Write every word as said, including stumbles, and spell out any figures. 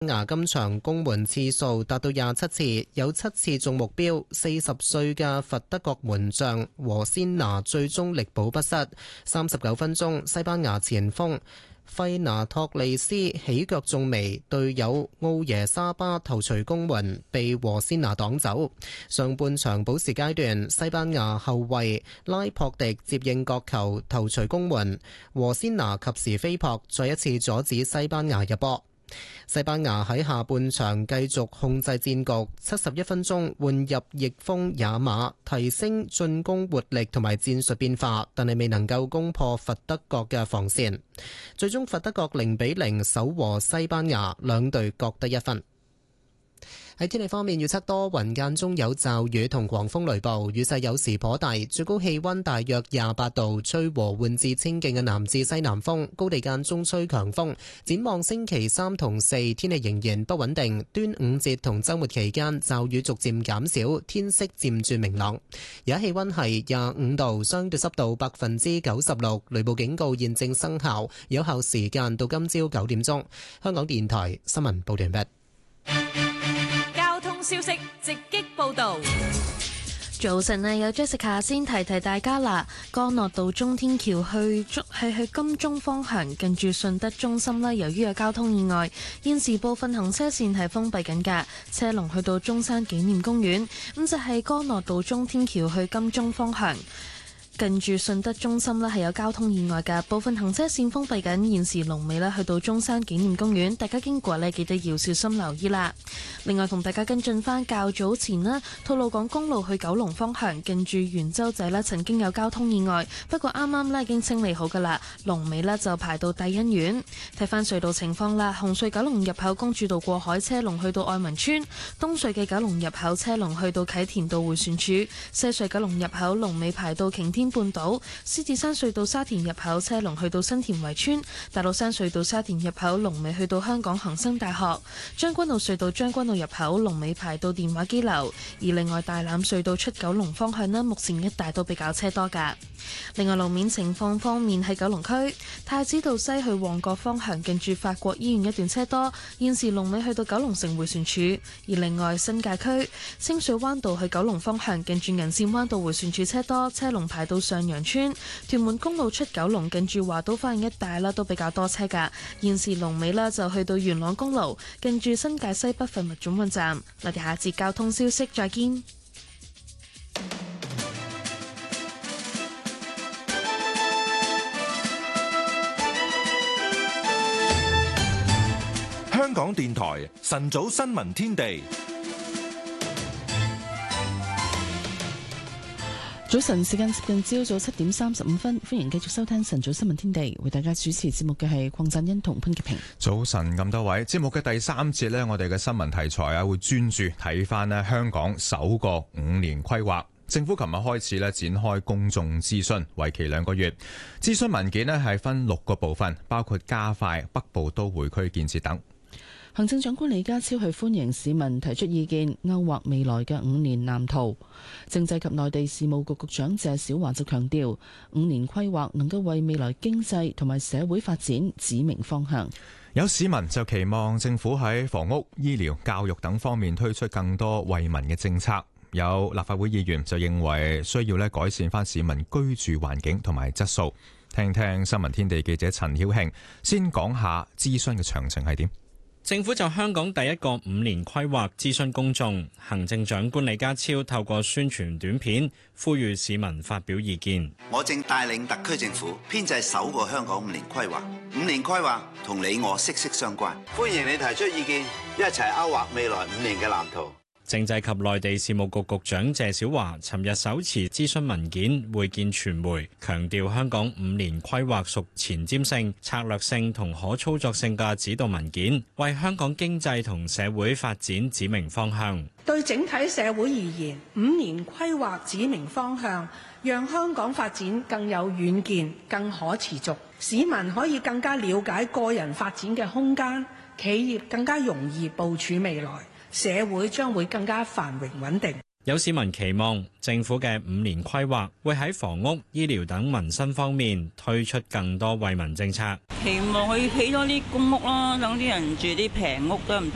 牙今場攻門次數達到廿七次，有七次中目標。四十歲嘅佛得角門將和仙拿最終力保不失。三十九分鐘，西班牙前鋒費拿托利斯起腳中楣，隊友奧耶沙巴頭槌攻門，被和仙拿擋走。上半場補時階段，西班牙後衛拉珀迪接應角球頭槌攻門，和仙拿及時飛撲，再一次阻止西班牙入波。西班牙喺下半場繼續控制戰局，七十一分鐘換入翼鋒也馬，提升進攻活力同埋戰術變化，但係未能夠攻破佛得角嘅防線。最終佛得角零比零守和西班牙，兩隊各得一分。喺天氣方面，預測多雲間中有驟雨同狂風雷暴，雨勢有時頗大，最高氣溫大約廿八度，吹和緩至清勁嘅南至西南風，高地間中吹強風。展望星期三同四，天氣仍然不穩定，端午節同週末期間驟雨逐漸減少，天色漸轉明朗。而家氣溫係廿五度，相對濕度百分之九十六，雷暴警告現正生效，有效時間到今朝九點鐘。香港電台新聞報道完畢。 消息直擊報道。 早晨啊，有 Jessica 先提提大家啦。干諾道中天橋去係去金鐘方向，近住順德中心啦。由於有交通意外，現時部分行車線係封閉緊㗎，車龍去到中山紀念公園。咁就係干諾道中天橋去金鐘方向，近住順德中心呢係有交通意外嘅，部分行車線封閉緊，現時龍尾呢去到中山紀念公園，大家經過呢記得要小心留意啦。另外同大家跟進翻較早前呢，吐露港公路去九龍方向，近住元洲仔呢曾經有交通意外，不過啱啱呢已經清理好噶啦，龍尾呢就排到帝欣苑。睇翻隧道情況啦，紅隧九龍入口公主道過海車龍去到愛民村，東隧嘅九龍入口車龍去到啟田道迴旋處，西隧九龍入口龍尾排到擎天半島，獅子山隧道沙田入口車龍去到新田圍村，大老山隧道沙田入口龍尾去到香港恒生大學，將軍澳隧道將軍澳入口龍尾排到電話機樓，而另外大欖隧道出九龍方向呢，目前一帶都比較車多噶。另外路面情況方面，喺九龍區太子道西去旺角方向，近住法國醫院一段車多，現時龍尾去到九龍城迴旋處。而另外新界區清水灣道去九龍方向，近住銀線灣道迴旋處車多，車龍排到上陽村。屯門公路出九龍，近住華都花園一帶啦，都比較多車噶，現時龍尾啦就去到元朗公路，近住新界西北廢物總運站。我哋下節交通消息再見。 香港電台晨早新聞天地。 早晨，時間接近朝早七點三十五分，歡迎繼續收聽晨早新聞天地，為大家主持節目嘅係鄺振欣同潘潔平。 早晨咁多位，節目嘅第三節呢，我哋嘅新聞題材啊，會專注睇翻呢香港首個五年規劃。政府琴日開始呢展開公眾諮詢，為期兩個月。諮詢文件呢係分六個部分，包括加快北部都會區建設等。 行政長官李家超係歡迎市民提出意見，勾畫未來嘅五年藍圖。政制及內地事務局局長謝小華就強調，五年規劃能夠為未來經濟同埋社會發展指明方向。 有市民就期望政府喺房屋、醫療、教育等方面推出更多惠民嘅政策。有立法會議員就認為需要咧改善翻市民居住環境同埋質素。聽聽新聞天地記者陳曉慶先講下諮詢嘅詳情係點。 政府就香港第一個五年規劃諮詢公眾，行政長官李家超透過宣傳短片呼籲市民發表意見。 我正帶領特區政府編製首個香港五年規劃，五年規劃同你我息息相關，歡迎你提出意見，一齊勾畫未來五年嘅藍圖。 政制及內地事務局局長謝小華尋日手持諮詢文件會見傳媒，強調香港五年規劃屬前瞻性、策略性同可操作性嘅指導文件，為香港經濟同社會發展指明方向。 對整體社會而言，五年規劃指明方向，讓香港發展更有遠見、更可持續，市民可以更加了解個人發展嘅空間，企業更加容易部署未來，社會將會更加繁榮穩定。 有市民期望政府嘅五年規劃會喺房屋、醫療等民生方面推出更多惠民政策。 期望佢起多啲公屋啦，等啲人住啲平屋得唔得？